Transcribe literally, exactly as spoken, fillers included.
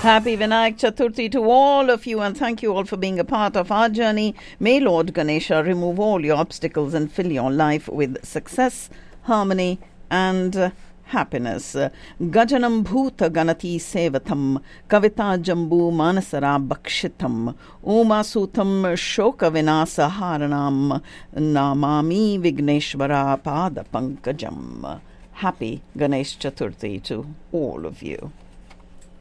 Happy Vinayak Chaturthi to all of you, and thank you all for being a part of our journey. May Lord Ganesha remove all your obstacles and fill your life with success, harmony and uh, happiness. Gajanam bhuta ganati sevatam kavita jambu manasara bakshitam uma sutam shoka vinasa haranam namami Vigneshwara pada pankajam. Happy Ganesh Chaturthi to all of you.